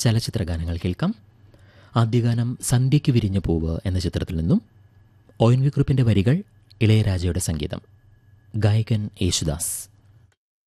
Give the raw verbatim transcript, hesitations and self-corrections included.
ചലച്ചിത്ര ഗാനങ്ങൾ കേൾക്കാം. ആദ്യഗാനം സന്ധ്യയ്ക്ക് വിരിഞ്ഞ പൂവ് എന്ന ചിത്രത്തിൽ നിന്നും. ഒ എൻ വി കുറുപ്പിന്റെ വരികൾ, ഇളയരാജയുടെ സംഗീതം. ഗായകൻ യേശുദാസ്.